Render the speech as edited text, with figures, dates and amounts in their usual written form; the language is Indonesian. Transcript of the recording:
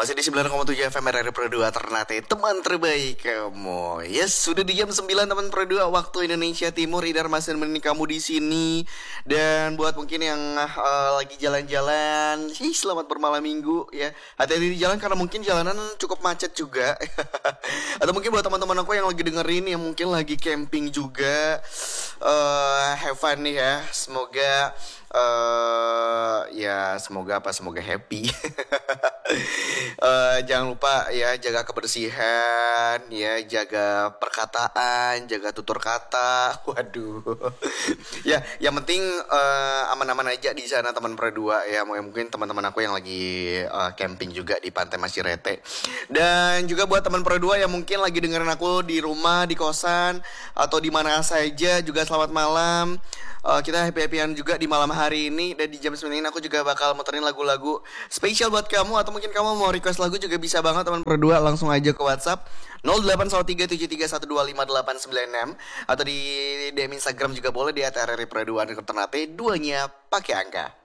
Masih di 9,7 FM RRI Pro 2 Ternate, teman terbaik kamu. Yes, sudah di jam 9 teman Pro 2 waktu Indonesia Timur. Idar masih menemani kamu di sini. Dan buat mungkin yang lagi jalan-jalan, selamat bermalam minggu ya. Hati-hati di jalan karena mungkin jalanan cukup macet juga. Atau mungkin buat teman-teman aku yang lagi dengerin yang mungkin lagi camping juga, have fun nih ya. Semoga semoga happy. Jangan lupa ya, jaga kebersihan ya, jaga perkataan, jaga tutur kata. Waduh. Ya, yang penting aman-aman aja di sana teman Pro 2 ya. Mungkin teman-teman aku yang lagi camping juga di Pantai Masirete. Dan juga buat teman Pro 2 yang mungkin lagi dengerin aku di rumah, di kosan atau di mana saja juga selamat malam. Kita happy-happyan juga di malam hari ini. Dan di jam 9 ini aku juga bakal muterin lagu-lagu spesial buat kamu. Atau mungkin kamu mau request lagu juga bisa banget teman Pro 2. Langsung aja ke WhatsApp 081373125896. Atau di DM Instagram juga boleh di @RRI Pro 2 Ternate, duanya pakai angka.